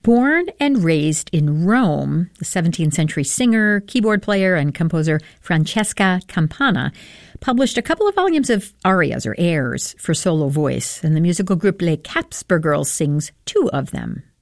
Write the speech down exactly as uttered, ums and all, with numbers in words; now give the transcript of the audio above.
Born and raised in Rome, the seventeenth century singer, keyboard player, and composer Francesca Campana published a couple of volumes of arias or airs for solo voice, and the musical group Les Capsper Girls sings two of them.